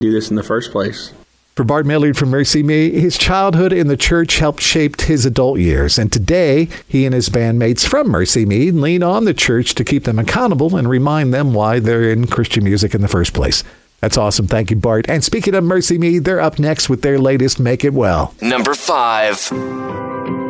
do this in the first place. For Bart Millard from Mercy Me, his childhood in the church helped shape his adult years. And today, he and his bandmates from Mercy Me lean on the church to keep them accountable and remind them why they're in Christian music in the first place. That's awesome. Thank you, Bart. And speaking of Mercy Me, they're up next with their latest Make It Well. Number 5.